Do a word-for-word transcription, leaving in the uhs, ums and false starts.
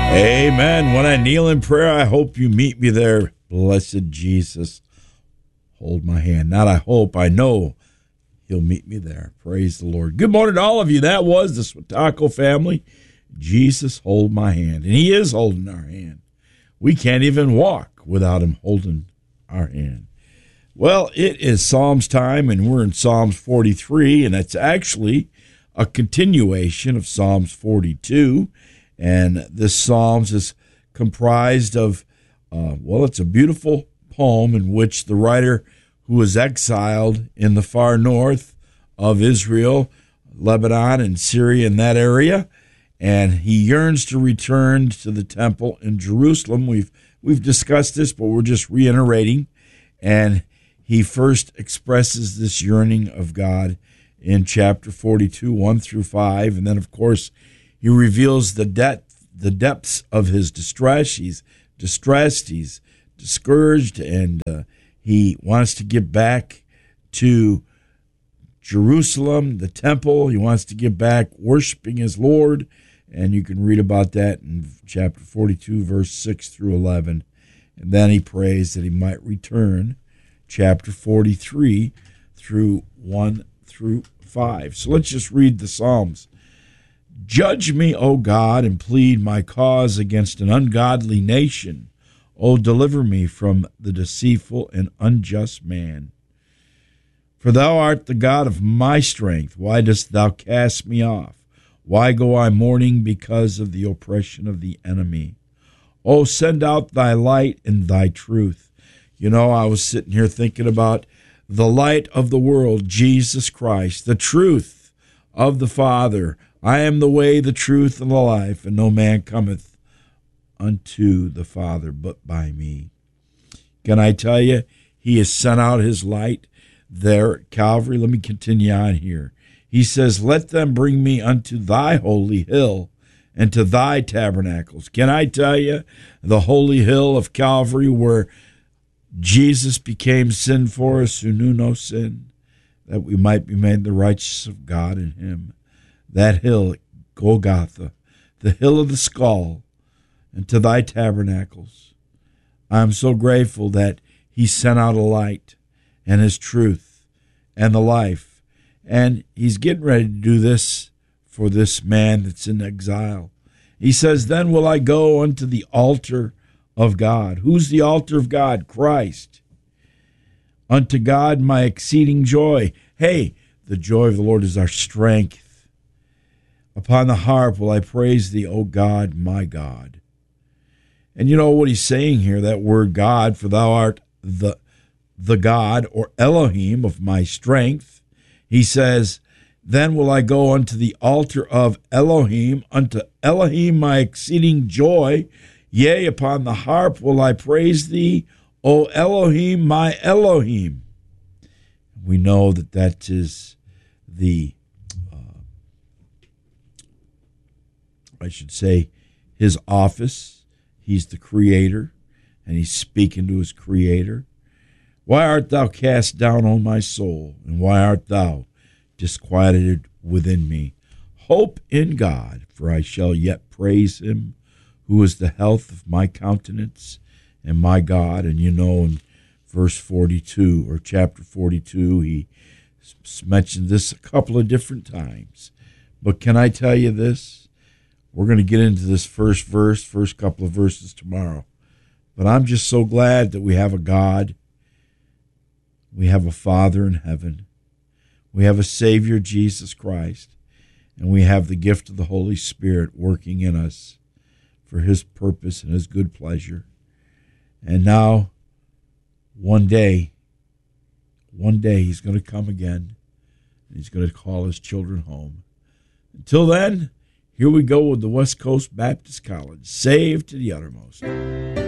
Amen. When I kneel in prayer, I hope you meet me there. Blessed Jesus, hold my hand. Not I hope, I know he'll meet me there. Praise the Lord. Good morning to all of you. That was the Swatako family. Jesus, hold my hand. And he is holding our hand. We can't even walk without him holding our hand. Well, it is Psalms time, and we're in Psalms forty-three, and it's actually a continuation of Psalms forty-two. And this Psalms is comprised of, uh, well, it's a beautiful poem in which the writer, who was exiled in the far north of Israel, Lebanon and Syria in that area, and he yearns to return to the temple in Jerusalem. We've we've discussed this, but we're just reiterating. And he first expresses this yearning of God in chapter forty-two, one through five, and then, of course, he reveals the depth, the depths of his distress. He's distressed, he's discouraged, and uh, he wants to get back to Jerusalem, the temple. He wants to get back worshiping his Lord, and you can read about that in chapter forty-two, verse six through eleven. And then he prays that he might return, chapter forty-three, through one through five. So let's just read the Psalms. Judge me, O God, and plead my cause against an ungodly nation. O deliver me from the deceitful and unjust man. For thou art the God of my strength. Why dost thou cast me off? Why go I mourning because of the oppression of the enemy? O send out thy light and thy truth. You know, I was sitting here thinking about the light of the world, Jesus Christ, the truth of the Father. I am the way, the truth, and the life, and no man cometh unto the Father but by me. Can I tell you, he has sent out his light there at Calvary. Let me continue on here. He says, let them bring me unto thy holy hill and to thy tabernacles. Can I tell you, the holy hill of Calvary where Jesus became sin for us who knew no sin, that we might be made the righteousness of God in him. That hill, Golgotha, the hill of the skull, and to thy tabernacles. I am so grateful that he sent out a light and his truth and the life. And he's getting ready to do this for this man that's in exile. He says, then will I go unto the altar of God. Who's the altar of God? Christ. Unto God my exceeding joy. Hey, the joy of the Lord is our strength. Upon the harp will I praise thee, O God, my God. And you know what he's saying here, that word God, for thou art the, the God, or Elohim, of my strength. He says, then will I go unto the altar of Elohim, unto Elohim my exceeding joy. Yea, upon the harp will I praise thee, O Elohim, my Elohim. We know that that is the, uh, I should say, his office. He's the creator, and he's speaking to his creator. Why art thou cast down, O my soul, and why art thou disquieted within me? Hope in God, for I shall yet praise him, who is the health of my countenance and my God. And you know, in verse forty-two, or chapter forty-two, he mentioned this a couple of different times. But can I tell you this? We're going to get into this first verse, first couple of verses tomorrow. But I'm just so glad that we have a God. We have a Father in heaven. We have a Savior, Jesus Christ. And we have the gift of the Holy Spirit working in us for his purpose and his good pleasure. And now, one day, one day he's going to come again, and he's going to call his children home. Until then, here we go with the West Coast Baptist College, saved to the uttermost.